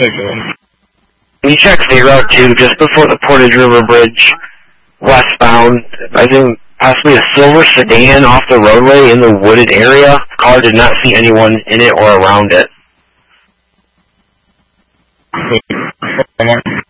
Can you check State Route 2 just before the Portage River Bridge, westbound? I think possibly a silver sedan off the roadway in the wooded area. Caller did not see anyone in it or around it.